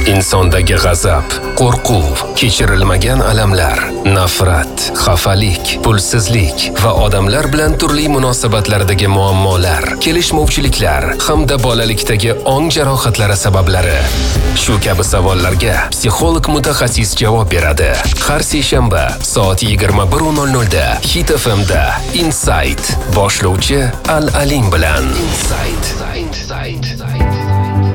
Insondagi g'azab, qo'rquv, kechirilmagan alamlar, nafrat, xafalik, pulsizlik va odamlar bilan turli munosabatlardagi muammolar, kelishmovchiliklar hamda bolalikdagi ong jarohatlari sabablari. Shu kabi savollarga psixolog mutaxassis javob beradi. Har seshanba soat 21:00 da Hit FMda Insight boshlovchi Al Aling bilan. Insight.